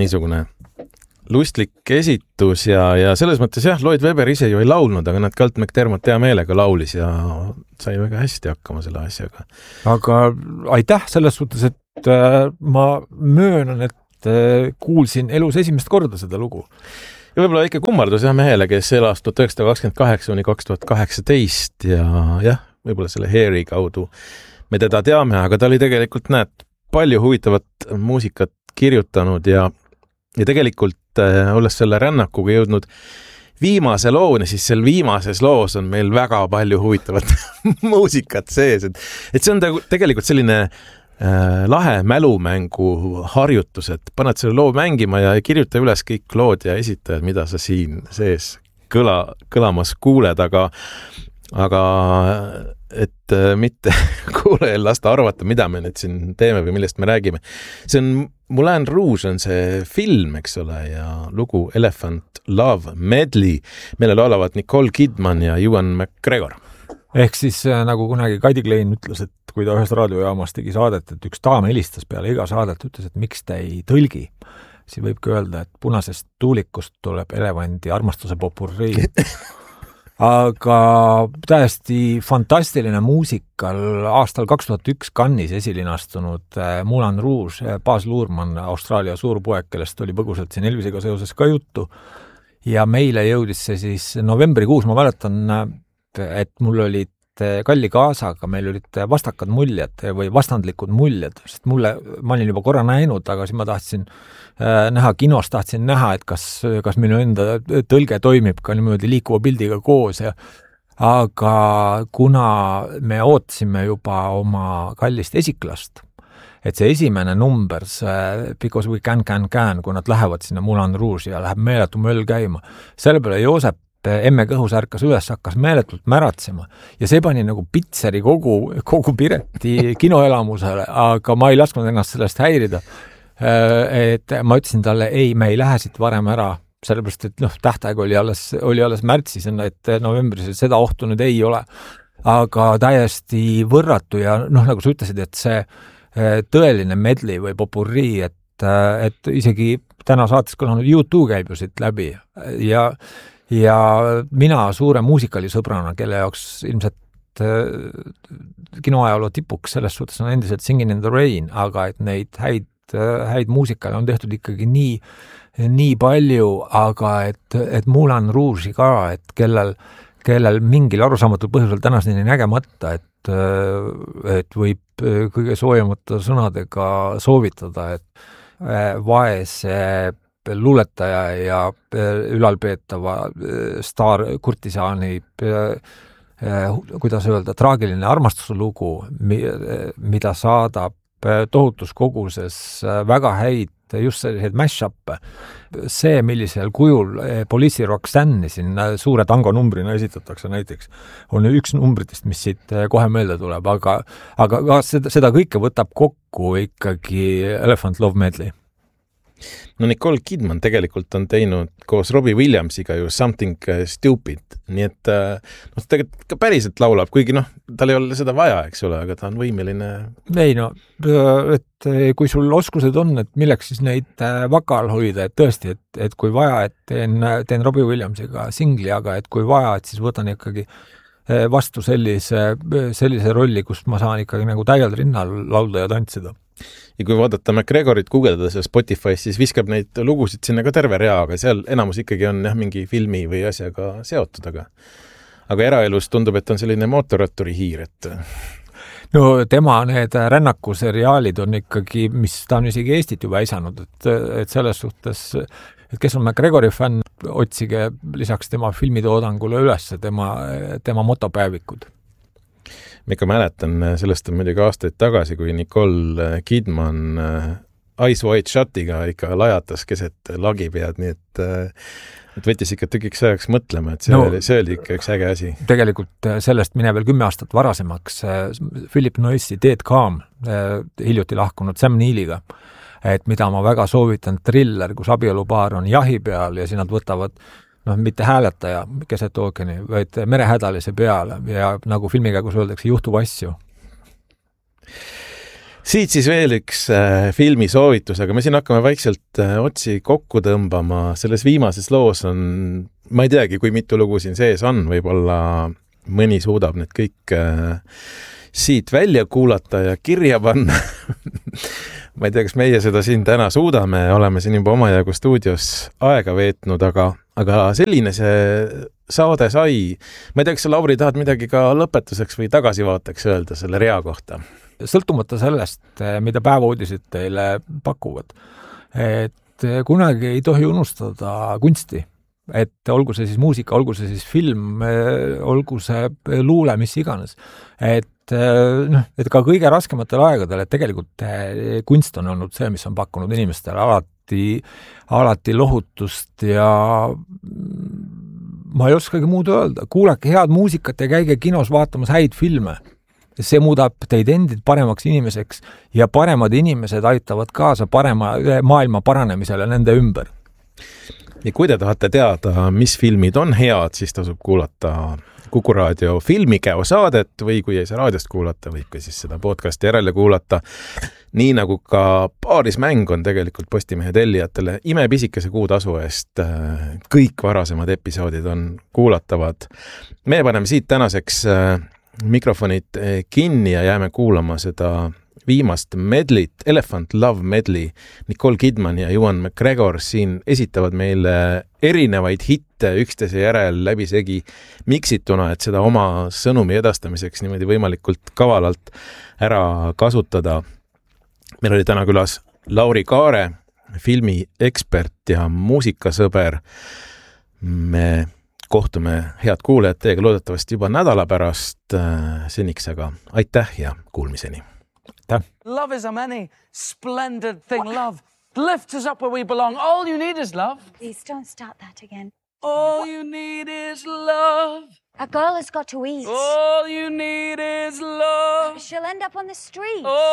niisugune lustlik esitus ja selles mõttes jah, Lloyd Webber ise ju ei laulnud, aga nad Galt McDermott hea meelega laulis ja sai väga hästi hakkama selle asjaga. Aga aitäh selles suhtes, et ma möönan, et kuulsin elus esimest korda seda lugu. Ja võib-olla ikka kummardus jah mehele, kes elas 1928 kuni 2018 ja jah, võib-olla selle Hairi kaudu me teda teame, aga ta oli tegelikult, palju huvitavat muusikat kirjutanud ja tegelikult olles selle rännakuga jõudnud viimase looni, siis seal viimases loos on meil väga palju huvitavat muusikat sees, et see on tegelikult selline lahe mälumängu harjutus, et paned selle loo mängima ja kirjuta üles kõik lood ja esitajad, mida sa siin sees kõlamas kuuled, aga et mitte kuulajal lasta arvata, mida me nüüd siin teeme või millest me räägime. See on Moulin Rouge on see film, eks ole, ja lugu Elephant Love Medley, mille laulavad Nicole Kidman ja Ewan McGregor. Ehk siis nagu kunagi Kaidi Klein ütles, et kui ta ühes raadiojaamas tegi saadet, et üks daam helistas peale iga saadet, ütles, et miks ta ei tõlgi, siis võibki öelda, et punasest tuulikust tuleb elevandi armastuse popurrii. Aga täiesti fantastiline muusikal aastal 2001 Cannes'is esilinastunud Moulin Rouge, Baz Luhrmann, Austraalia suurpoeg, kellest oli põgusalt siin Elvisega seoses ka juttu. Ja meile jõudis see siis novembrikuus, ma mäletan, et mul olid kalli kaasaga, meil olid vastakad muljed või vastandlikud muljed, sest ma olin juba korra näinud, aga siis ma tahtsin näha kinos, tahtsin näha, et kas minu enda tõlge toimib ka niimoodi liikuva pildiga koos. Aga kuna me ootasime juba oma kallist esiklast, et see esimene number, see Because We Can, kui nad lähevad sinna Moulin Rouge ja läheb meeletu möll käima, selle peale Joosep emme kõhus ärkas üles, hakkas meeletult märatsema ja see pani nagu pitseri kogu Pireti kinoelamusele, aga ma ei lasknud ennast sellest häirida. Et ma ütlesin talle, ei, me ei lähe siit varem ära, sellepärast, et tähtaeg oli alles märtsis, et novembris seda ohtu nüüd ei ole, aga täiesti võrratu ja nagu sa ütlesid, et see tõeline medley või popurrii, et isegi täna saates kõlanud U2 käib ju siit läbi ja mina suure muusikalisõbrana, kelle jaoks ilmselt kinoajaloo tipuks selles suhtes on endiselt Singin' in the Rain, aga et neid häid muusikale on tehtud ikkagi nii palju, aga et Moulin Rouge'i ka, et kellel mingil arusaamatul põhjusel tänaseni nägemata, et võib kõige soojamata sõnadega soovitada, et vaese luuletaja ja ülalpeetava staar kurtisaani, kuidas öelda, traagiline armastuslugu, mida saadab tohutus koguses väga häid just selliseid mash-up'e. See, millisel kujul Police'i Roxanne'i siin suure tango numbrina esitatakse näiteks, on üks numbritest, mis siit kohe meelde tuleb, aga seda kõike võtab kokku ikkagi Elephant Love Medley. No Nicole Kidman tegelikult on teinud koos Robbie Williamsiga ju Something Stupid, nii et tegelikult ka päriselt laulab, kuigi tal ei ole seda vaja, eks ole, aga ta on võimeline. Ei et kui sul oskused on, et milleks siis neid vakal hoida, et tõesti, et kui vaja, et teen Robbie Williamsiga singli, aga et kui vaja, et siis võtan ikkagi vastu sellise rolli, kus ma saan ikkagi nagu täiel rinnal laulda ja tantsida. Ja kui vaadata McGregorit guugeldada Spotify's, siis viskab neid lugusid sinna ka terve rea, aga seal enamus ikkagi on mingi filmi või asjaga seotud, aga eraelus tundub, et on selline mootorratturi hiir, et no tema need rännakuseriaalid on ikkagi, mis ta on isegi Eestit juba äisanud, et selles suhtes, et kes on McGregori fänn, otsige lisaks tema filmitoodangule üles tema motopäevikud. Ma ikka mäletan, sellest on muidugi aastaid tagasi, kui Nicole Kidman Ice White Shot'iga ikka lajatas keset lagipead, nii et võttis ikka tükiks ajaks mõtlema, et see oli ikka üks äge asi. Tegelikult sellest mine veel 10 aastat varasemaks Philip Noyce'i Dead Calm hiljuti lahkunud Sam Neiliga, et mida ma väga soovitan, thriller, kus abielupaar on jahi peal ja siis nad võtavad mitte hääletaja keset ookeani, vaid merehädalise peale ja nagu filmi käigus öeldakse, juhtub asju. Siit siis veel üks filmisoovitus, aga me siin hakkame vaikselt otsi kokku tõmbama. Selles viimases loos on, ma ei teagi, kui mitu lugu siin sees on, võib-olla mõni suudab need kõik siit välja kuulata ja kirja panna. Ma ei tea, kas meie seda siin täna suudame, oleme siin juba omajagu stuudios aega veetnud, aga selline see saade sai. Ma ei tea, kas sa, Lauri, tahad midagi ka lõpetuseks või tagasivaateks öelda selle rea kohta? Sõltumata sellest, mida päevauudised teile pakuvad, et kunagi ei tohi unustada kunsti, et olgu see siis muusika, olgu see siis film, olgu see luule, mis iganes, et ka kõige raskematel aegadel, et tegelikult kunst on olnud see, mis on pakkunud inimestele alati lohutust ja ma ei oskagi muud öelda, kuulake head muusikat ja käige kinos vaatamas häid filme. See muudab teid endid paremaks inimeseks ja paremad inimesed aitavad kaasa parema maailma paranemisele nende ümber. Ja kui te tahate teada, mis filmid on head, siis tasub kuulata Kuku Raadio filmikäo saadet või kui ei saa raadiost kuulata, võib ka siis seda podcasti järele kuulata. Nii nagu ka Paarismäng on tegelikult Postimehe tellijatele imepisikese kuutasu eest. Kõik varasemad episoodid on kuulatavad. Me paneme siit tänaseks mikrofonid kinni ja jääme kuulama seda viimast medlit, Elephant Love medley. Nicole Kidman ja Ewan McGregor siin esitavad meile erinevaid hitte üksteise järel läbisegi miksituna, et seda oma sõnumi edastamiseks niimoodi võimalikult kavalalt ära kasutada. Meil oli täna külas Lauri Kaare, filmiekspert ja muusikasõber. Me kohtume head kuulajad teiega loodetavasti juba nädala pärast seniks, aga aitäh ja kuulmiseni. Aitäh. Love is a many splendid thing. Love lifts us up where we belong. All you need is love. Please don't start that again. All you need is love. A girl has got to eat. All you need is love. She'll end up on the street.